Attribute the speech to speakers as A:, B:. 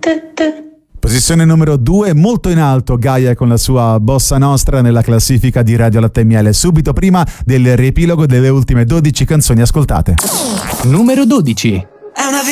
A: Posizione numero 2, molto in alto Gaia con la sua bossa nostra nella classifica di Radio Latte e Miele, subito prima del riepilogo delle ultime 12 canzoni ascoltate.
B: Numero 12.